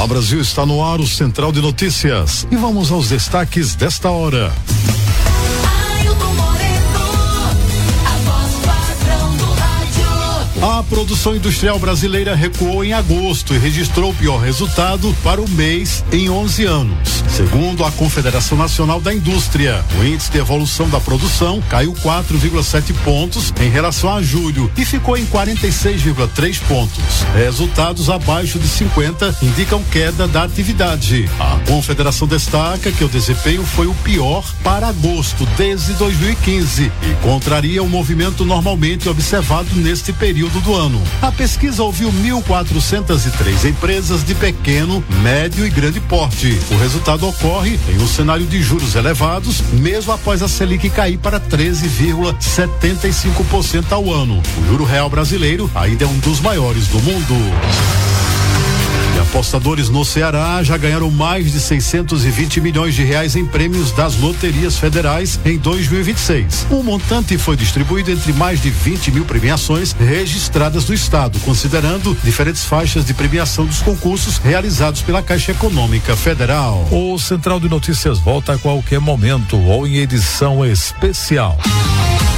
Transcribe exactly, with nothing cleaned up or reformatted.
Olá Brasil, está no ar o Central de Notícias e vamos aos destaques desta hora. A produção industrial brasileira recuou em agosto e registrou o pior resultado para o mês em onze anos. Segundo a Confederação Nacional da Indústria, o índice de evolução da produção caiu quatro vírgula sete pontos em relação a julho e ficou em quarenta e seis vírgula três pontos. Resultados abaixo de cinquenta indicam queda da atividade. A Confederação destaca que o desempenho foi o pior para agosto desde dois mil e quinze e contraria o movimento normalmente observado neste período do ano. A pesquisa ouviu mil quatrocentas e três empresas de pequeno, médio e grande porte. O resultado ocorre em um cenário de juros elevados, mesmo após a Selic cair para treze vírgula setenta e cinco por cento ao ano. O juro real brasileiro ainda é um dos maiores do mundo. E apostadores no Ceará já ganharam mais de seiscentos e vinte milhões de reais em prêmios das loterias federais em dois mil e vinte e seis. O montante foi distribuído entre mais de vinte mil premiações registradas no estado, considerando diferentes faixas de premiação dos concursos realizados pela Caixa Econômica Federal. O Central de Notícias volta a qualquer momento ou em edição especial.